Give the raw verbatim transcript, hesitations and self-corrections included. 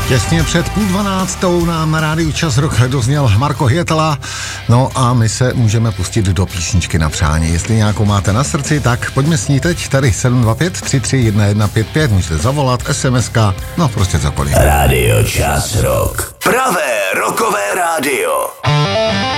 Těsně před půl dvanáctou nám na rádiu Čas Rock dozněl Marko Hyetala. No a my se můžeme pustit do písničky na přání. Jestli nějakou máte na srdci, tak pojďme s ní teď. Tady sedm dva pět tři tři jedna jedna pět pět. Můžete zavolat, SMSka, no prostě cokoliv. Rádio Čas Rock. Pravé rockové rádio.